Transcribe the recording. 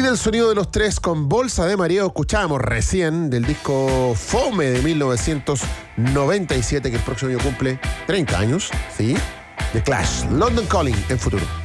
del sonido de los tres con Bolsa de Mareo escuchábamos recién del disco Fome de 1997, que el próximo año cumple 30 años, ¿sí? The Clash, London Calling en Futuro.